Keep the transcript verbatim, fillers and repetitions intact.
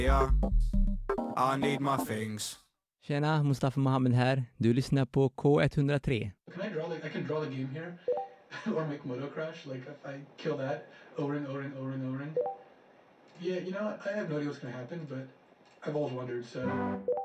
I need my things. Tjena, Mustafa Mohammed här. Du lyssnar på K ett noll tre. Can I draw like I can draw the game here or make Moto crash like if I kill that over and over and over and over and yeah, you know what? I have no idea what's gonna happen, but I've always wondered, so